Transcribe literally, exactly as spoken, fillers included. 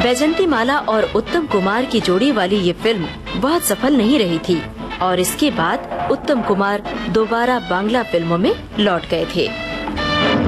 बैजंतीमाला और उत्तम कुमार की जोड़ी वाली ये फिल्म बहुत सफल नहीं रही थी और इसके बाद उत्तम कुमार दोबारा बांग्ला फिल्मों में लौट गए थे।